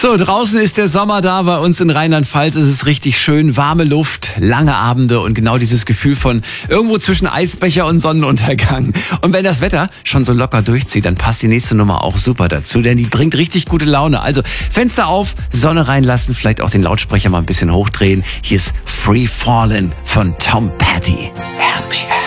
So, draußen ist der Sommer da. Bei uns in Rheinland-Pfalz ist es richtig schön. Warme Luft, lange Abende und genau dieses Gefühl von irgendwo zwischen Eisbecher und Sonnenuntergang. Und wenn das Wetter schon so locker durchzieht, dann passt die nächste Nummer auch super dazu, denn die bringt richtig gute Laune. Also Fenster auf, Sonne reinlassen, vielleicht auch den Lautsprecher mal ein bisschen hochdrehen. Hier ist Free Fallin' von Tom Petty.